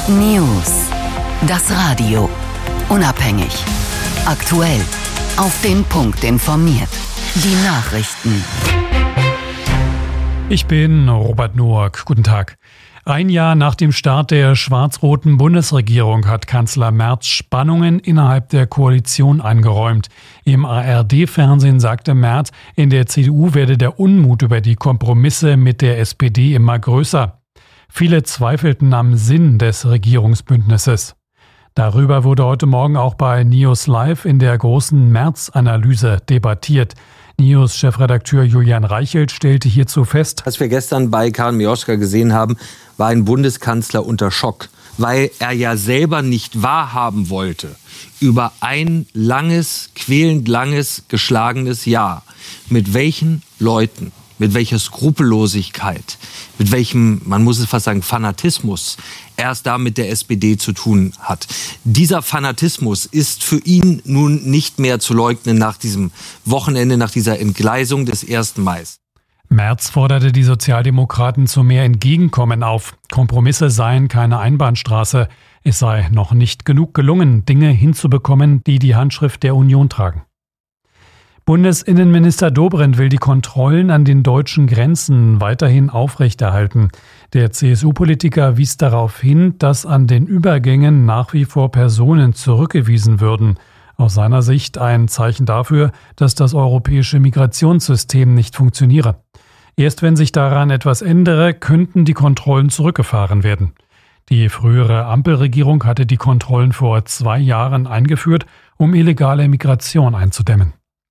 News. Das Radio. Unabhängig. Aktuell. Auf den Punkt informiert. Die Nachrichten. Ich bin Robert Noack. Guten Tag. Ein Jahr nach dem Start der schwarz-roten Bundesregierung hat Kanzler Merz Spannungen innerhalb der Koalition eingeräumt. Im ARD-Fernsehen sagte Merz, in der CDU werde der Unmut über die Kompromisse mit der SPD immer größer. Viele zweifelten am Sinn des Regierungsbündnisses. Darüber wurde heute Morgen auch bei News Live in der großen Merz-Analyse debattiert. News-Chefredakteur Julian Reichelt stellte hierzu fest: Was wir gestern bei Karl Mioska gesehen haben, war ein Bundeskanzler unter Schock, weil er ja selber nicht wahrhaben wollte über ein langes, quälend langes, geschlagenes Jahr. Mit welchen Leuten, mit welcher Skrupellosigkeit, mit welchem, man muss es fast sagen, Fanatismus er es da mit der SPD zu tun hat. Dieser Fanatismus ist für ihn nun nicht mehr zu leugnen nach diesem Wochenende, nach dieser Entgleisung des 1. Mai. Merz forderte die Sozialdemokraten zu mehr Entgegenkommen auf. Kompromisse seien keine Einbahnstraße. Es sei noch nicht genug gelungen, Dinge hinzubekommen, die die Handschrift der Union tragen. Bundesinnenminister Dobrindt will die Kontrollen an den deutschen Grenzen weiterhin aufrechterhalten. Der CSU-Politiker wies darauf hin, dass an den Übergängen nach wie vor Personen zurückgewiesen würden. Aus seiner Sicht ein Zeichen dafür, dass das europäische Migrationssystem nicht funktioniere. Erst wenn sich daran etwas ändere, könnten die Kontrollen zurückgefahren werden. Die frühere Ampelregierung hatte die Kontrollen vor 2 Jahren eingeführt, um illegale Migration einzudämmen.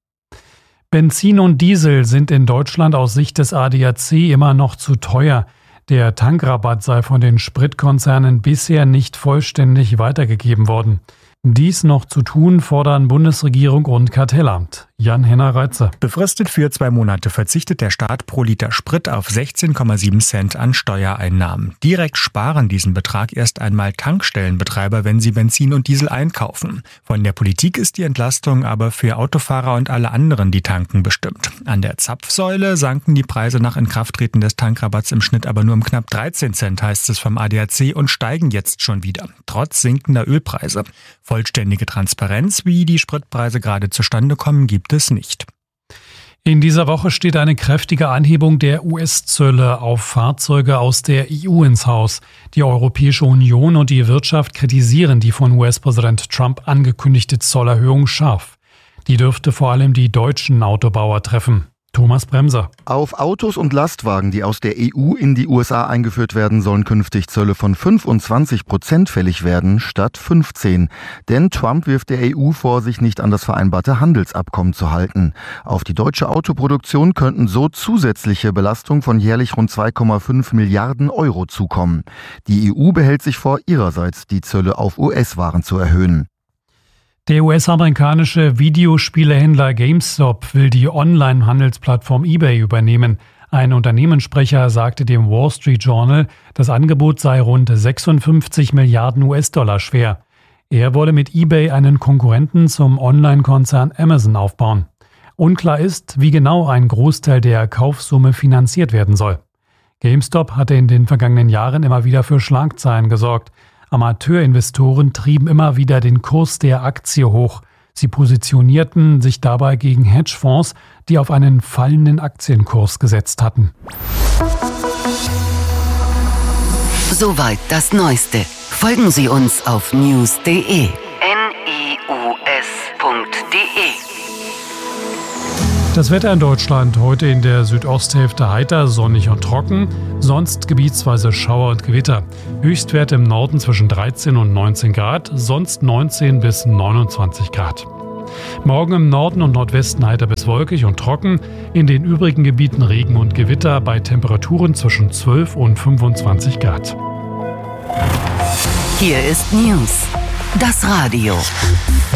Benzin und Diesel sind in Deutschland aus Sicht des ADAC immer noch zu teuer. Der Tankrabatt sei von den Spritkonzernen bisher nicht vollständig weitergegeben worden. Dies noch zu tun, fordern Bundesregierung und Kartellamt. Jan-Henner Reitze. Befristet für 2 Monate verzichtet der Staat pro Liter Sprit auf 16,7 Cent an Steuereinnahmen. Direkt sparen diesen Betrag erst einmal Tankstellenbetreiber, wenn sie Benzin und Diesel einkaufen. Von der Politik ist die Entlastung aber für Autofahrer und alle anderen, die tanken, bestimmt. An der Zapfsäule sanken die Preise nach Inkrafttreten des Tankrabatts im Schnitt aber nur um knapp 13 Cent, heißt es vom ADAC, und steigen jetzt schon wieder, trotz sinkender Ölpreise. Vollständige Transparenz, wie die Spritpreise gerade zustande kommen, gibt es nicht. In dieser Woche steht eine kräftige Anhebung der US-Zölle auf Fahrzeuge aus der EU ins Haus. Die Europäische Union und die Wirtschaft kritisieren die von US-Präsident Trump angekündigte Zollerhöhung scharf. Die dürfte vor allem die deutschen Autobauer treffen. Thomas Bremser. Auf Autos und Lastwagen, die aus der EU in die USA eingeführt werden, sollen künftig Zölle von 25% fällig werden, statt 15%. Denn Trump wirft der EU vor, sich nicht an das vereinbarte Handelsabkommen zu halten. Auf die deutsche Autoproduktion könnten so zusätzliche Belastungen von jährlich rund 2,5 Milliarden Euro zukommen. Die EU behält sich vor, ihrerseits die Zölle auf US-Waren zu erhöhen. Der US-amerikanische Videospielehändler GameStop will die Online-Handelsplattform eBay übernehmen. Ein Unternehmenssprecher sagte dem Wall Street Journal, das Angebot sei rund 56 Milliarden US-Dollar schwer. Er wolle mit eBay einen Konkurrenten zum Online-Konzern Amazon aufbauen. Unklar ist, wie genau ein Großteil der Kaufsumme finanziert werden soll. GameStop hatte in den vergangenen Jahren immer wieder für Schlagzeilen gesorgt. Amateurinvestoren trieben immer wieder den Kurs der Aktie hoch. Sie positionierten sich dabei gegen Hedgefonds, die auf einen fallenden Aktienkurs gesetzt hatten. Soweit das Neueste. Folgen Sie uns auf news.de. Das Wetter in Deutschland heute in der Südosthälfte heiter, sonnig und trocken, sonst gebietsweise Schauer und Gewitter. Höchstwerte im Norden zwischen 13 und 19 Grad, sonst 19 bis 29 Grad. Morgen im Norden und Nordwesten heiter bis wolkig und trocken, in den übrigen Gebieten Regen und Gewitter bei Temperaturen zwischen 12 und 25 Grad. Hier ist News, das Radio.